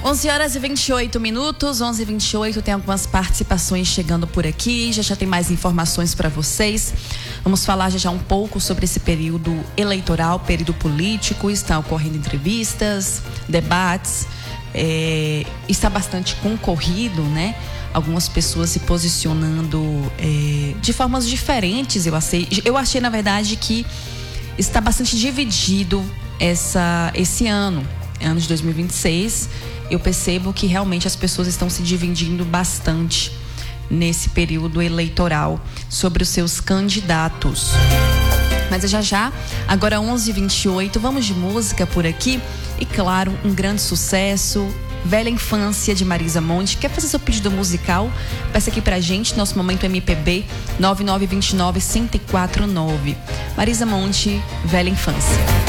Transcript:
11 horas e 28 minutos, 11h28, tem algumas participações chegando por aqui, já tem mais informações para vocês. Vamos falar já um pouco sobre esse período eleitoral, período político, está ocorrendo entrevistas, debates, está bastante concorrido, né? Algumas pessoas se posicionando de formas diferentes, eu achei na verdade que está bastante dividido esse ano de 2026, eu percebo que realmente as pessoas estão se dividindo bastante nesse período eleitoral sobre os seus candidatos. Mas já, agora 11h28, vamos de música por aqui. E claro, um grande sucesso, Velha Infância, de Marisa Monte. Quer fazer seu pedido musical? Peça aqui pra gente, nosso Momento MPB, 9929-1049. Marisa Monte, Velha Infância.